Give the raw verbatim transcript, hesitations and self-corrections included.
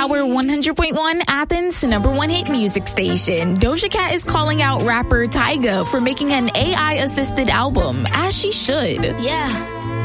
Power one hundred point one, Athens' number one hit music station. Doja Cat is calling out rapper Tyga for making an A I-assisted album, as she should. Yeah.